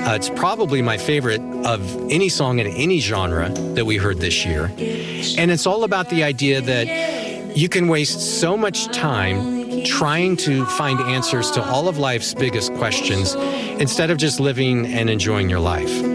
It's probably my favorite of any song in any genre that we heard this year. And it's all about the idea that you can waste so much time trying to find answers to all of life's biggest questions instead of just living and enjoying your life.